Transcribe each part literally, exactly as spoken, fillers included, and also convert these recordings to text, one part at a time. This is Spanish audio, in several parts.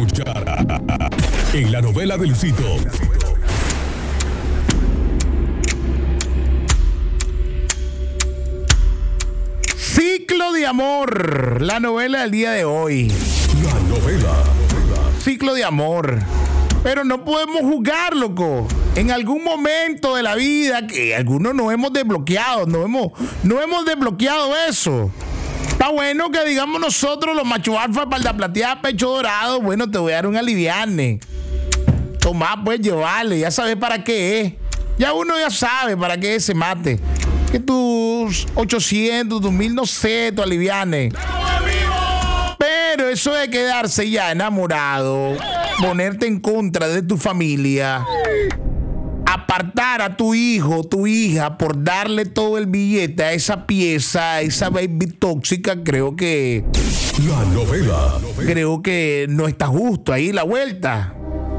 escuchar en la novela de Luisito. Ciclo de amor, la novela del día de hoy. La novela. Ciclo de amor. Pero no podemos juzgar, loco. En algún momento de la vida, que algunos nos hemos desbloqueado, no hemos, no hemos desbloqueado eso. Está bueno que digamos nosotros, los macho alfa, espalda plateada, pecho dorado, bueno, te voy a dar un aliviane. Tomá, pues, llevarle, ya sabes para qué es. Ya uno ya sabe para qué se mate. Que tus ochocientos, tus mil, no sé, tu aliviane. Pero eso de quedarse ya enamorado, ponerte en contra de tu familia, apartar a tu hijo, tu hija, por darle todo el billete a esa pieza, a esa baby tóxica, creo que... La novela. Creo que no está justo ahí la vuelta.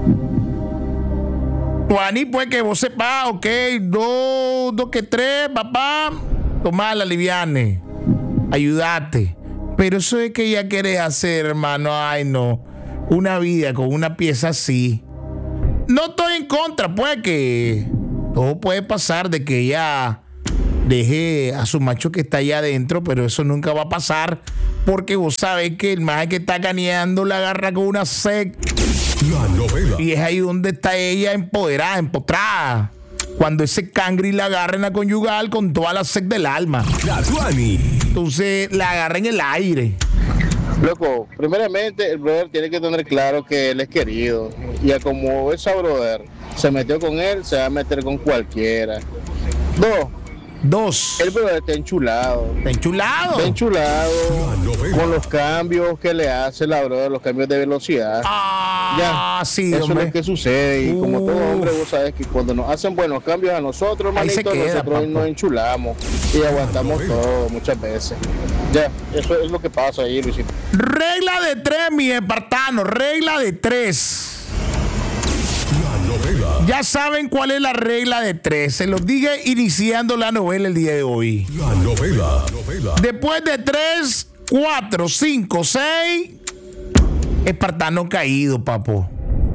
Juaní, pues que vos sepas, ok, dos, dos que tres, papá, tomá la liviane, ayúdate. Pero eso es que ella quiere hacer, hermano, ay no, una vida con una pieza así. No estoy en contra, pues que todo puede pasar de que ella deje a su macho que está allá adentro, pero eso nunca va a pasar porque vos sabés que el maje que está caneando la agarra con una sed. La novela. Y es ahí donde está ella empoderada, empotrada. Cuando ese cangri la agarra en la conyugal con toda la sed del alma. La Tuani. Entonces la agarra en el aire. Loco, primeramente el brother tiene que tener claro que él es querido. Y a como esa brother se metió con él, se va a meter con cualquiera. Dos. Dos. El brother está enchulado. Está enchulado. Está enchulado con los cambios que le hace la brother, los cambios de velocidad. Ah, ya, sí, eso hombre. es lo que sucede. Y Uf. como todo hombre, vos sabes que cuando nos hacen buenos cambios a nosotros, Ahí se manito, queda, nosotros papá. nos enchulamos y aguantamos todo muchas veces. Ya, eso es lo que pasa ahí, Luisito. Regla de tres, mi espartano. Regla de tres. La novela. Ya saben cuál es la regla de tres. Se los dije iniciando la novela el día de hoy. La novela. novela. Después de tres, cuatro, cinco, seis, espartano caído, papo.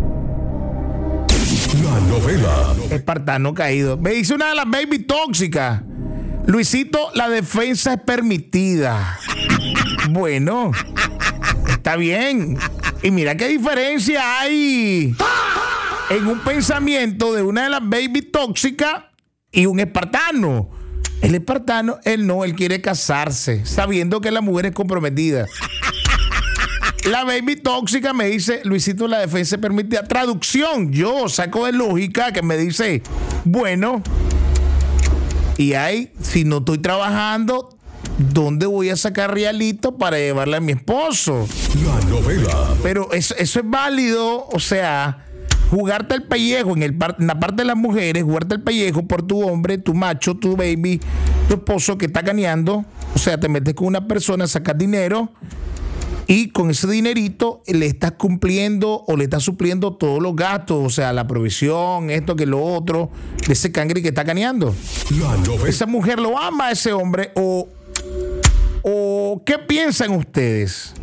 La novela. Espartano caído. Me dice una de las baby tóxicas. Luisito, la defensa es permitida. Bueno, está bien. Y mira qué diferencia hay en un pensamiento de una de las baby tóxicas y un espartano. El espartano, él no, él quiere casarse, sabiendo que la mujer es comprometida. La baby tóxica me dice, Luisito, la defensa es permitida. Traducción, yo saco de lógica que me dice, bueno, y ahí, si no estoy trabajando, ¿dónde voy a sacar realito para llevarle a mi esposo? La novela. Pero eso, eso es válido, o sea, jugarte el pellejo en, el par, en la parte de las mujeres, jugarte el pellejo por tu hombre, tu macho, tu baby, tu esposo que está caneando. O sea, te metes con una persona, sacas dinero y con ese dinerito le estás cumpliendo o le estás supliendo todos los gastos, o sea, la provisión, esto que lo otro, de ese cangre que está caneando. La novela. Esa mujer lo ama a ese hombre o, o ¿qué piensan ustedes?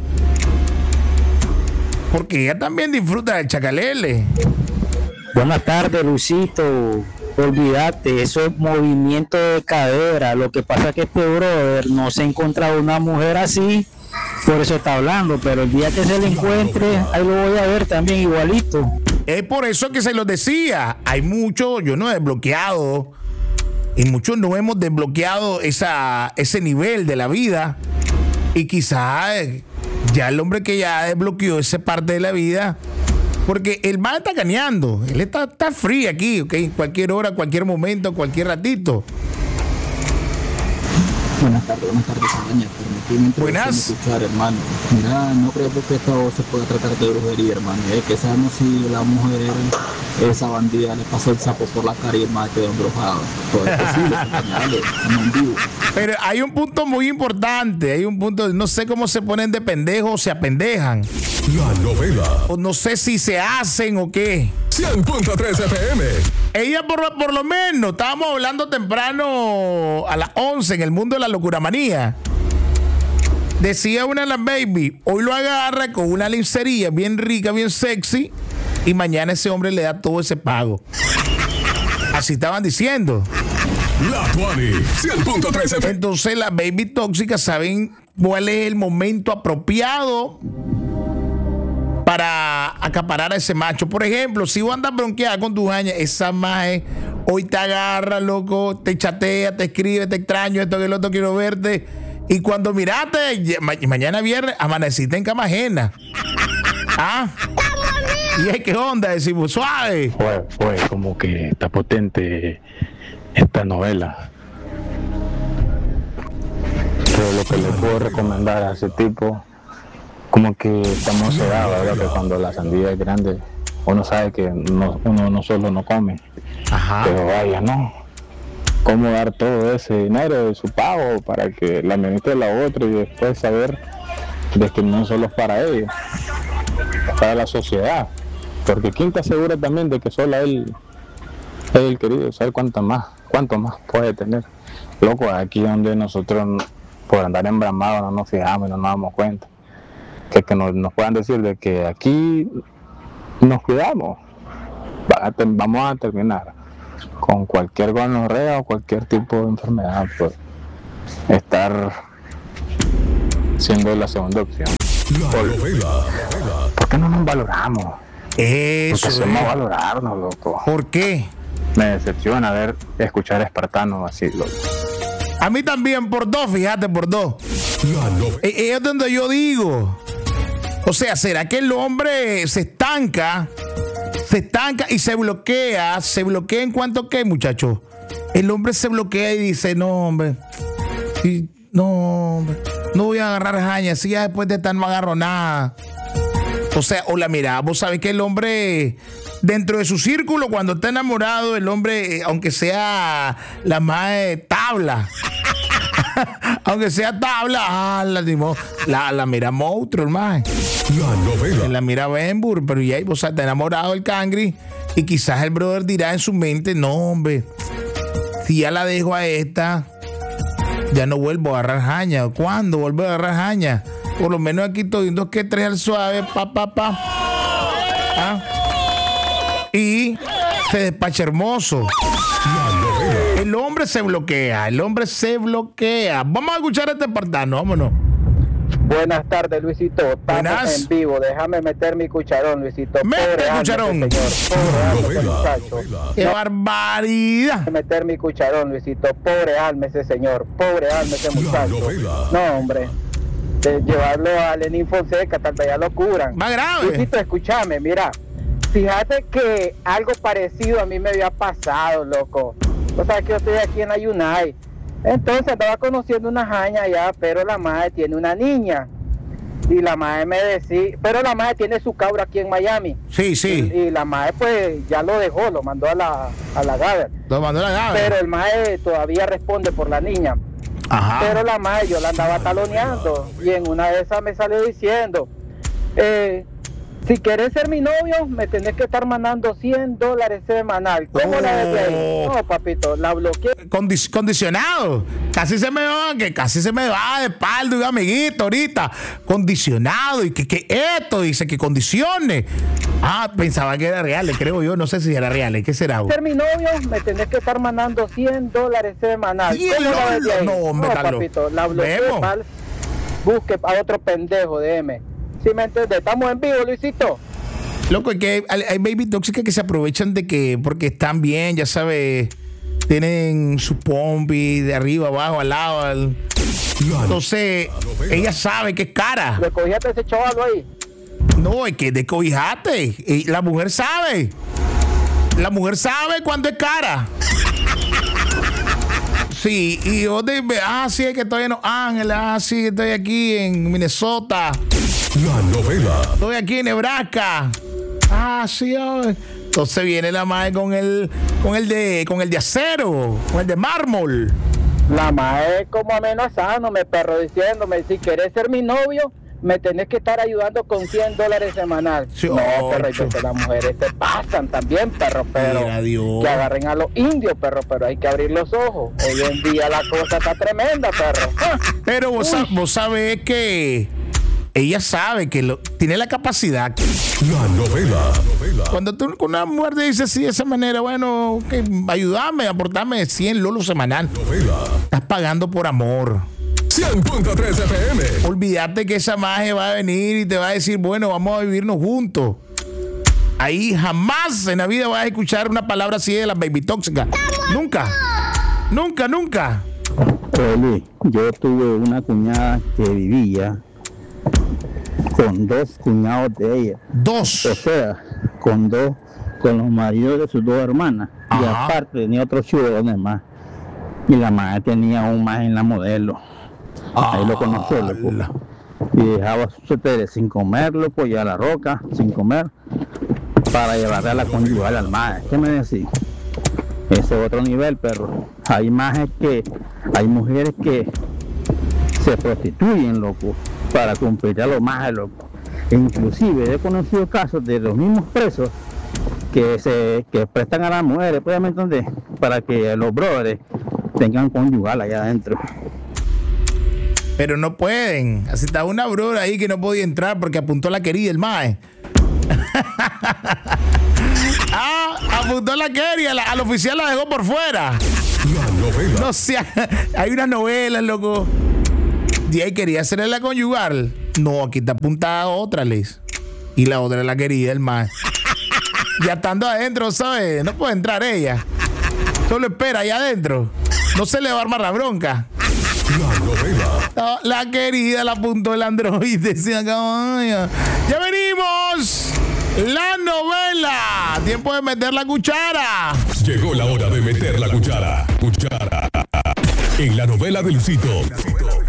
Porque ella también disfruta del chacalele. Buenas tardes, Luisito. Olvídate, eso es movimiento de cadera. Lo que pasa es que este brother no se ha encontrado una mujer así, por eso está hablando. Pero el día que se le encuentre, ahí lo voy a ver también igualito. Es por eso que se los decía. Hay muchos, yo no he desbloqueado, y muchos no hemos desbloqueado esa, ese nivel de la vida. Y quizás ya el hombre que ya desbloqueó esa parte de la vida, porque el man está caneando, él está, está free aquí, ¿ok? Cualquier hora, cualquier momento, cualquier ratito. Buenas tardes, buenas tardes, Amaña. Permitime Buenas. escuchar, hermano. Mira, no creo que esto se pueda tratar de brujería, hermano. Es que sabemos si la mujer, esa bandida, le pasó el sapo por la cara y el man quedó embrujado. Todo es posible, señales, en vivo. Pero hay un punto muy importante, hay un punto, no sé cómo se ponen de pendejos o se apendejan. La novela. O no sé si se hacen o qué. cien punto tres F M. Ella por, por lo menos, estábamos hablando temprano a las once en el mundo de la locura manía. Decía una de las baby, hoy lo agarra con una lencería bien rica, bien sexy, y mañana ese hombre le da todo ese pago. Así estaban diciendo. La Tuani, cien punto tres F M. Entonces las baby tóxicas saben cuál es el momento apropiado para acaparar a ese macho. Por ejemplo, si vos andas bronqueada con tu jaña, esa maje hoy te agarra, loco, te chatea, te escribe, te extraño, esto que el otro, quiero verte. Y cuando miraste, ma- mañana viernes, amaneciste en cama ajena. ¿Ah? ¿Y es qué onda? Decimos, suave. Pues, pues, como que está potente esta novela. Pero lo que le puedo recomendar a ese tipo, como que estamos cegados, ¿verdad? Que cuando la sandía es grande, uno sabe que no, uno no solo no come, Ajá. pero vaya, ¿no? Cómo dar todo ese dinero de su pago para que la administre la otra y después saber de que no solo es para ellos, para la sociedad. Porque quién te asegura también de que solo él es el querido, sabe cuánto más, cuánto más puede tener. Loco, aquí donde nosotros por andar embramados no nos fijamos y no nos damos cuenta. Que, que nos, nos puedan decir de que aquí nos cuidamos, Va a ter- vamos a terminar con cualquier gonorrea o cualquier tipo de enfermedad por estar siendo la segunda opción. La novela. ¿Por qué no nos valoramos? Eso. Porque hacemos es. valorarnos, loco. ¿Por qué? Me decepciona ver, escuchar espartanos así, loco. A mí también, por dos, fíjate, por dos. La novela. Eh, Es donde yo digo. O sea, ¿será que el hombre se estanca? Se estanca y se bloquea. Se bloquea en cuanto a qué, muchachos. El hombre se bloquea y dice, no, hombre. Sí, no, hombre. No voy a agarrar jaña. Si ya después de estar no agarro nada. O sea, o la mira, vos sabés que el hombre, dentro de su círculo, cuando está enamorado, el hombre, eh, aunque sea la más eh, tabla, aunque sea tabla, ah, la, la, la mira monstruo, el más. La novela. La mira Benbur, pero ya, o sea, está enamorado el cangri, y quizás el brother dirá en su mente, no, hombre, si ya la dejo a esta, ya no vuelvo a agarrar jaña. ¿Cuándo vuelvo a agarrar jaña? Por lo menos aquí estoy dos que tres al suave, pa, pa, pa. ¿Ah? Y se despacha hermoso. La novela. El hombre se bloquea, el hombre se bloquea. Vamos a escuchar a este espartano, vámonos. Buenas tardes, Luisito. Estamos Buenas. en vivo. Déjame meter mi cucharón, Luisito. Mete Pobre el alma cucharón. ese señor. Pobre alma ese Novela. muchacho. ¡Qué barbaridad! Déjame meter mi cucharón, Luisito. Pobre alma ese señor. Pobre alma ese La muchacho. novela. No, hombre. De llevarlo a Lenín Fonseca, tal vez ya lo curan. Más grave. Luisito, escúchame, mira. Fíjate que algo parecido a mí me había pasado, loco. O sea, que yo estoy aquí en Ayunay. Entonces andaba conociendo una jaña allá, pero la madre tiene una niña. Y la madre me decía, pero la madre tiene su cabra aquí en Miami. Sí, sí. Y, y la madre pues ya lo dejó, lo mandó a la, a la Gaber. Lo mandó la gave. Pero el madre todavía responde por la niña. Ajá. Pero la madre yo la andaba taloneando. Y en una de esas me salió diciendo, eh, si quieres ser mi novio, me tenés que estar mandando cien dólares semanal. ¿Cómo Oh. la dejé ahí? No, papito, la bloqueé. Condi- condicionado. Casi se me va, que casi se me va de espalda, un amiguito ahorita. Condicionado. Y que, que esto dice que condicione. Ah, pensaba que era real, creo yo. No sé si era real. ¿Qué será? Ser mi novio, me tenés que estar mandando cien dólares semanal. cien ¿Cómo la dejé ahí? No, hombre, está loco. papito, la bloqueé, Vemos. pal. Busque a otro pendejo de M. ¿Sí me entiendes? Estamos en vivo, Luisito. Loco, es que hay, hay baby tóxicas que se aprovechan de que, porque están bien, ya sabes, tienen su pompi de arriba, abajo, al lado. al- La Entonces, ella sabe que es cara. Le cogiste a ese chaval ahí. No, es que descobijate. Y la mujer sabe. La mujer sabe cuándo es cara. Sí, y yo de, ah, sí, es que estoy en Los Ángeles, ah, sí, estoy aquí en Minnesota, La novela. estoy aquí en Nebraska. Ah, sí, ay. Entonces viene la madre con el, con el de, con el de acero, con el de mármol. La madre como amenazándome, perro, diciéndome, si quieres ser mi novio, me tenés que estar ayudando con cien dólares semanal. Sí, no, perro, yo que las mujeres se pasan también, perro, pero Mira, Dios. que agarren a los indios, perro, pero hay que abrir los ojos. Hoy en día la cosa está tremenda, perro. Ah. Pero vos, sa- vos sabés que ella sabe que lo, tiene la capacidad. La novela. Cuando tú con una mujer te dice así de esa manera, bueno, okay, ayúdame, aportame cien lolos semanal. Novela. Estás pagando por amor. cien punto tres F M. Olvídate que esa maje va a venir y te va a decir, bueno, vamos a vivirnos juntos. Ahí jamás en la vida vas a escuchar una palabra así de las baby tóxicas. Nunca. Nunca, nunca. Oli, yo tuve una cuñada que vivía con dos cuñados de ella. Dos. O sea, con dos, con los maridos de sus dos hermanas. Y Ajá. aparte tenía otros chulones más. Y la madre tenía un más en la modelo. Ahí lo conoció, loco. Ala. Y dejaba a sus suéteres sin comer, loco, y a la roca, sin comer, para llevarle a la conyugal al madre. ¿Qué me decís? Ese es otro nivel, perro. Hay majes que, hay mujeres que se prostituyen, loco, para cumplir a los majes, loco. E inclusive he conocido casos de los mismos presos que se que prestan a las mujeres, pues, ¿me entendés? Para que los brothers tengan conyugal allá adentro. Pero no pueden. Así está una brura ahí que no podía entrar porque apuntó la querida el mae. Ah, apuntó la querida, la- al oficial la dejó por fuera. La novela. No sé, hay una novela, loco. Y ahí quería hacerle la conyugal. No, aquí está apuntada otra, Liz. Y la otra es la querida, el mae. Ya estando adentro, ¿sabes? No puede entrar ella. Solo espera allá adentro. No se le va a armar la bronca. La novela. No, la querida la apuntó el androide. Decía, "Cabaña". Ya venimos. La novela. Tiempo de meter la cuchara. Llegó la hora de meter la cuchara. Cuchara. En la novela de Luisito.